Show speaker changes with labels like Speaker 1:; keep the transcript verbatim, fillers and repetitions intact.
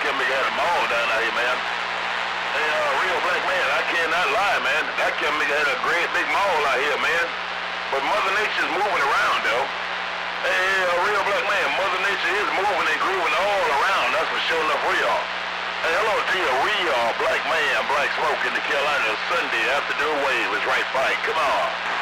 Speaker 1: Kimmy got a mall down out here, man. Hey, uh, real black man, I cannot lie, man. That Kimmy got a great big mall out here, man. But Mother Nature's moving around, though. Hey, uh, real black man, Mother Nature is moving and grooving all around. That's for sure enough real. Hey, hello to you, real black man, Black Smoke in the Carolinas Sunday afternoon wave is right fight. Come on.